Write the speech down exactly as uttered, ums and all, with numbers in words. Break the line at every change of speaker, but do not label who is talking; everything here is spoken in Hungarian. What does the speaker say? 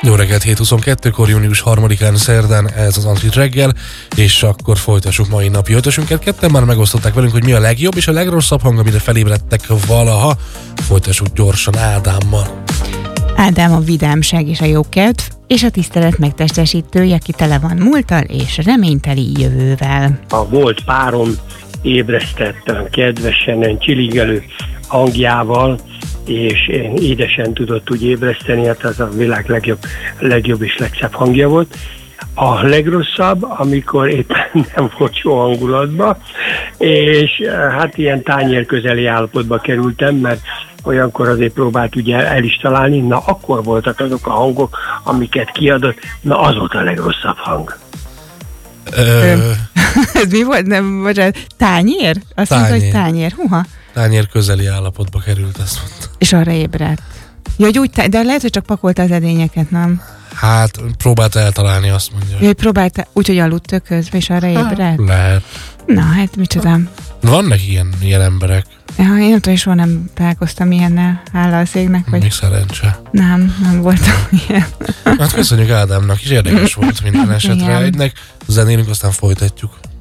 Jó reggelt, hét huszonkettőkor, június harmadikán szerdán, ez az Antrit reggel, és akkor folytassuk mai napi ötösünket. Ketten már megosztották velünk, hogy mi a legjobb és a legrosszabb hang, amire felébredtek valaha. Folytassuk gyorsan Ádámmal.
Ádám a vidámság és a jókedv, és a tisztelet megtestesítője, aki tele van múlttal és reményteli jövővel.
A volt párom ébresztett kedvesen, csiligelő hangjával, és édesen tudott úgy ébreszteni, hát az a világ legjobb, legjobb és legszebb hangja volt. A legrosszabb, amikor éppen nem volt jó hangulatban, és hát ilyen tányér közeli állapotba kerültem, mert olyankor azért próbált ugye el is találni, na akkor voltak azok a hangok, amiket kiadott, na az volt a legrosszabb hang.
Ö...
Ez mi volt? Nem, bocsánat, tányér? Azt
Tányér.
mondta, hogy tányér. Huha.
Tányér közeli állapotba került, azt mondta.
És arra ébredt. Ja, hogy úgy, tá- de lehet, hogy csak pakolta az edényeket, nem?
Hát, próbálta eltalálni, azt mondja.
Ja, hogy próbálta, úgyhogy aludt közben, és arra ébredt?
Lehet.
Na, hát micsoda.
Vannak ilyen, ilyen emberek.
Ja, én nem tudom, soha nem találkoztam ilyennel, hála a szégnek, hogy
Még szerencse.
nem, nem voltam ilyen.
Hát köszönjük Ádámnak is, érdekes volt minden esetre.
Igen.
Egynek zenélünk, aztán folytatjuk.